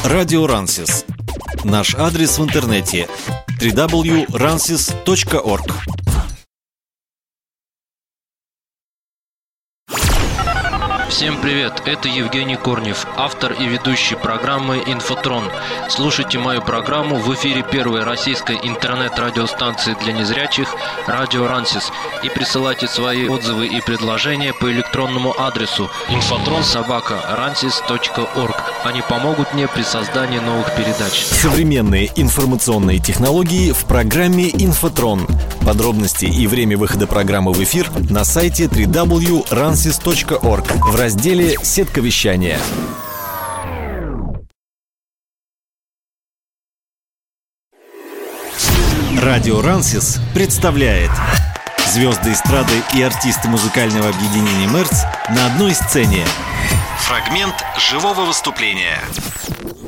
Радио Рансис. Наш адрес в интернете www.ransis.org. Всем привет, это Евгений Корнев, автор и ведущий программы «Инфотрон». Слушайте мою программу в эфире первой российской интернет-радиостанции для незрячих «Радио Рансис» и присылайте свои отзывы и предложения по электронному адресу infotron@ransis.org. Они помогут мне при создании новых передач. Современные информационные технологии в программе «Инфотрон». Подробности и время выхода программы в эфир на сайте www.ransis.org в разделе «Сетка вещания». Радио Рансис представляет звезды эстрады и артисты музыкального объединения «Мерц» на одной сцене. Фрагмент живого выступления.